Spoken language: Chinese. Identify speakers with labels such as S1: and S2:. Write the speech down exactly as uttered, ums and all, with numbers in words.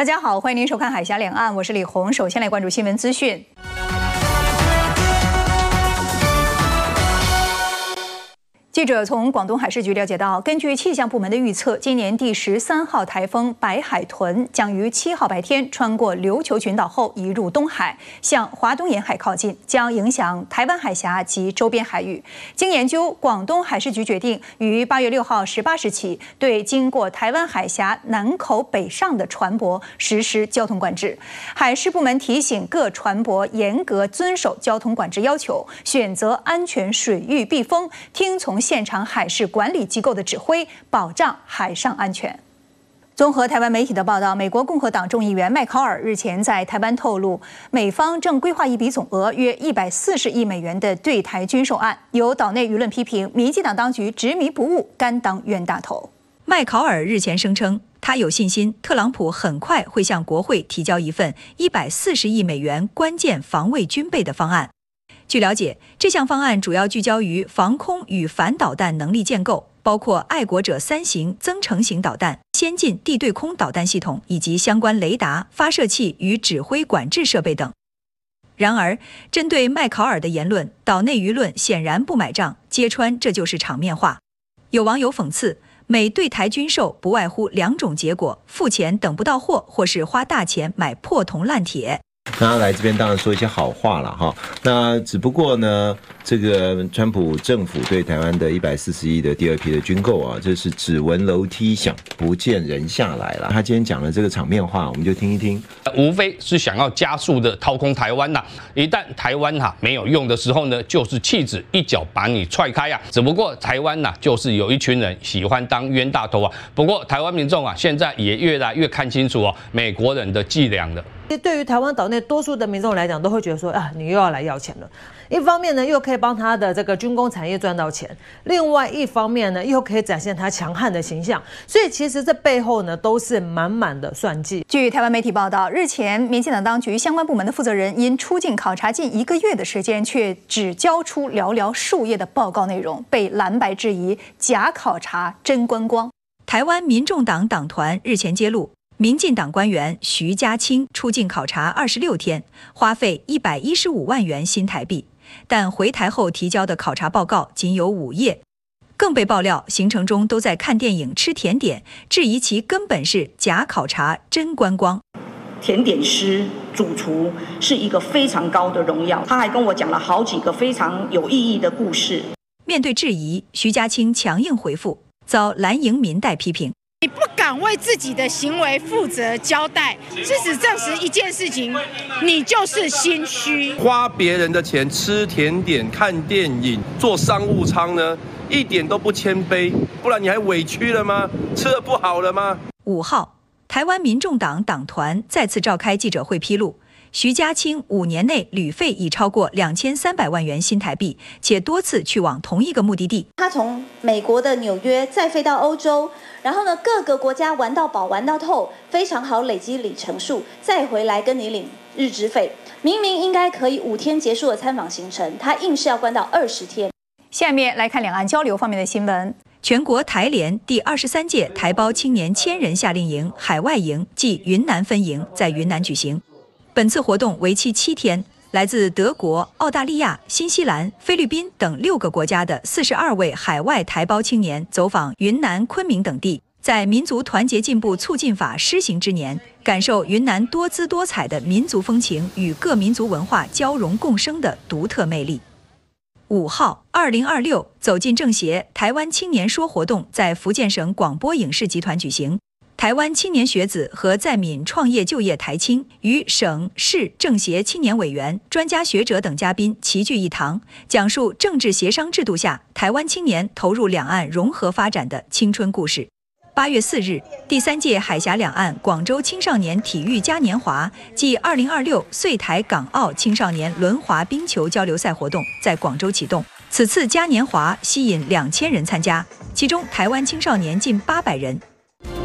S1: 大家好，欢迎您收看《海峡两岸》，我是李红。首先来关注新闻资讯。记者从广东海事局了解到，根据气象部门的预测，今年第十三号台风白海豚将于七号白天穿过琉球群岛后移入东海，向华东沿海靠近，将影响台湾海峡及周边海域。经研究，广东海事局决定于八月六号十八时起，对经过台湾海峡南口北上的船舶实施交通管制。海事部门提醒各船舶严格遵守交通管制要求，选择安全水域避风，听从现场海事管理机构的指挥，保障海上安全。综合台湾媒体的报道，美国共和党众议员麦考尔日前在台湾透露，美方正规划一笔总额约一百四十亿美元的对台军售案，有岛内舆论批评民进党当局执迷不悟，甘当冤大头。
S2: 麦考尔日前声称，他有信心特朗普很快会向国会提交一份一百四十亿美元关键防卫军备的方案。据了解，这项方案主要聚焦于防空与反导弹能力建构，包括爱国者三型增程型导弹、先进地对空导弹系统以及相关雷达、发射器与指挥管制设备等。然而，针对麦考尔的言论，岛内舆论显然不买账，揭穿这就是场面话。有网友讽刺，美对台军售不外乎两种结果：付钱等不到货，或是花大钱买破铜烂铁。
S3: 那他来这边当然说一些好话了哈，那只不过呢，这个川普政府对台湾的一百四十亿的第二批的军购啊，这是只闻楼梯响，不见人下来了。他今天讲的这个场面话，我们就听一听。
S4: 无非是想要加速的掏空台湾呐，一旦台湾哈没有用的时候呢，就是弃子一脚把你踹开啊。只不过台湾呐，就是有一群人喜欢当冤大头啊。不过台湾民众啊，现在也越来越看清楚哦，美国人的伎俩了。
S5: 对于台湾岛内多数的民众来讲，都会觉得说啊，你又要来要钱了。一方面呢，又可以帮他的这个军工产业赚到钱；另外一方面呢，又可以展现他强悍的形象。所以其实这背后呢，都是满满的算计。
S1: 据台湾媒体报道，日前民进党当局相关部门的负责人因出境考察近一个月的时间，却只交出寥寥数页的报告内容，被蓝白质疑假考察真观光。
S2: 台湾民众党党团日前揭露，民进党官员徐家清出境考察二十六天，花费一百一十五万元新台币，但回台后提交的考察报告仅有五页，更被爆料行程中都在看电影、吃甜点，质疑其根本是假考察真观光。
S6: 甜点师、主厨是一个非常高的荣耀，他还跟我讲了好几个非常有意义的故事。
S2: 面对质疑，徐家清强硬回复，遭蓝营民代批评。
S7: 你不敢为自己的行为负责交代，事实证实一件事情，你就是心虚。
S8: 花别人的钱吃甜点、看电影、坐商务舱呢，一点都不谦卑，不然你还委屈了吗？吃得不好了吗？
S2: 五号，台湾民众党党团再次召开记者会披露，徐家清五年内旅费已超过两千三百万元新台币，且多次去往同一个目的地。
S9: 他从美国的纽约再飞到欧洲，然后呢各个国家玩到饱玩到透，非常好累积里程数，再回来跟你领日资费。明明应该可以五天结束的参访行程，他硬是要关到二十天。
S1: 下面来看两岸交流方面的新闻。
S2: 全国台联第二十三届台胞青年千人夏令营海外营暨云南分营在云南举行。本次活动为期七天，来自德国、澳大利亚、新西兰、菲律宾等六个国家的四十二位海外台胞青年走访云南、昆明等地，在民族团结进步促进法施行之年，感受云南多姿多彩的民族风情与各民族文化交融共生的独特魅力。五号，二零二六走进政协台湾青年说活动在福建省广播影视集团举行。台湾青年学子和在闽创业就业台青与省市政协青年委员、专家学者等嘉宾齐聚一堂，讲述政治协商制度下台湾青年投入两岸融合发展的青春故事。八月四日，第三届海峡两岸广州青少年体育嘉年华暨二零二六穗台港澳青少年轮滑冰球交流赛活动在广州启动。此次嘉年华吸引两千人参加，其中台湾青少年近八百人。